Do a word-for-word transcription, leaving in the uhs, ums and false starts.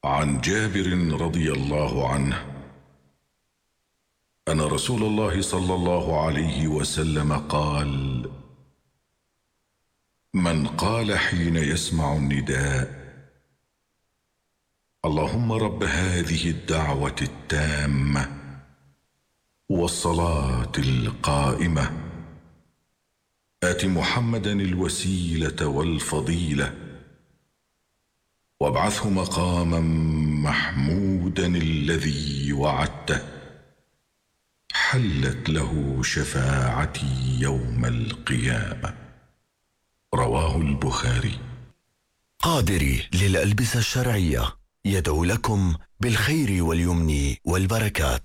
عن جابر رضي الله عنه أن رسول الله صلى الله عليه وسلم قال: من قال حين يسمع النداء: اللهم رب هذه الدعوة التامة والصلاة القائمة آت محمدا الوسيلة والفضيلة وابعثه مقاما محمودا الذي وعدته، حلت له شفاعتي يوم القيامة. رواه البخاري. قادري للألبسة الشرعية يدعو لكم بالخير واليمن والبركات.